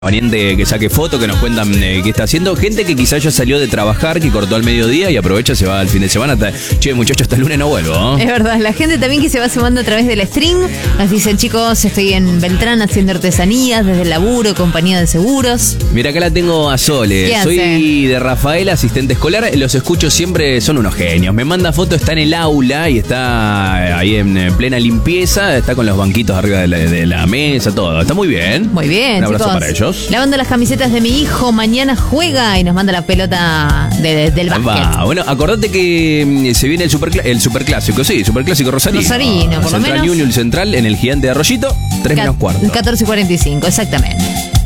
Valiente que saque foto, que nos cuentan qué está haciendo. Gente que quizás ya salió de trabajar, que cortó al mediodía y aprovecha, se va al fin de semana. Che, muchachos, hasta el lunes no vuelvo, ¿no? Es verdad, la gente también que se va sumando a través del stream. Nos dicen, chicos, estoy en Beltrán haciendo artesanías, desde el laburo, compañía de seguros. Mira, acá la tengo a Sole. ¿Qué Soy hace? de Rafael, asistente escolar. Los escucho siempre, son unos genios. Me manda foto, está en el aula y está ahí en plena limpieza. Está con los banquitos arriba de la mesa, todo. Está muy bien. Muy bien, Un abrazo chicos. para ellos. Lavando las camisetas de mi hijo, mañana juega y nos manda la pelota del básquet. Va. Bueno, acordate que se viene el superclásico, sí, superclásico Rosarino. Rosarino, por lo Central menos. Union Central en el Gigante de Arroyito, 3 menos cuarto. 14:45, exactamente.